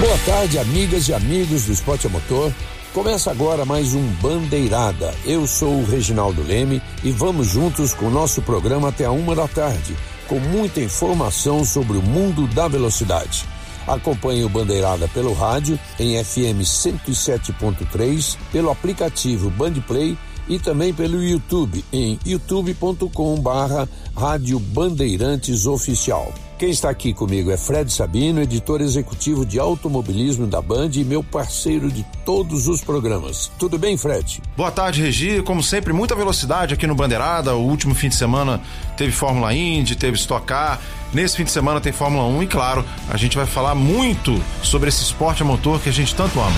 Boa tarde, amigas e amigos do Esporte a Motor. Começa agora mais um Bandeirada. Eu sou o Reginaldo Leme e vamos juntos com o nosso programa até a 13h, com muita informação sobre o mundo da velocidade. Acompanhe o Bandeirada pelo rádio em FM 107.3, pelo aplicativo Bandplay e também pelo YouTube em youtube.com/Rádio Bandeirantes Oficial. Quem está aqui comigo é Fred Sabino, editor executivo de automobilismo da Band e meu parceiro de todos os programas. Tudo bem, Fred? Boa tarde, Regi. Como sempre, muita velocidade aqui no Bandeirada. O último fim de semana teve Fórmula Indy, teve Stock Car. Nesse fim de semana tem Fórmula 1 e, claro, a gente vai falar muito sobre esse esporte a motor que a gente tanto ama.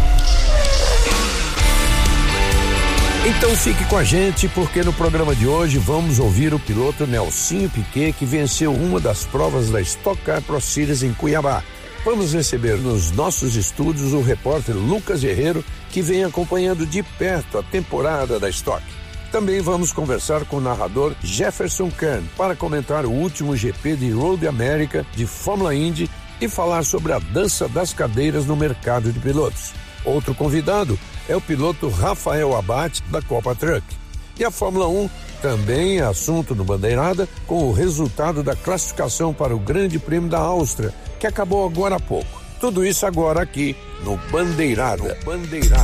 Então fique com a gente, porque no programa de hoje vamos ouvir o piloto Nelsinho Piquet, que venceu uma das provas da Stock Car Pro Series em Cuiabá. Vamos receber nos nossos estúdios o repórter Lucas Guerreiro, que vem acompanhando de perto a temporada da Stock. Também vamos conversar com o narrador Jefferson Kern para comentar o último GP de Road America de Fórmula Indy e falar sobre a dança das cadeiras no mercado de pilotos. Outro convidado é o piloto Rafael Abate, da Copa Truck. E a Fórmula 1 também é assunto no Bandeirada, com o resultado da classificação para o Grande Prêmio da Áustria, que acabou agora há pouco. Tudo isso agora aqui no Bandeirada.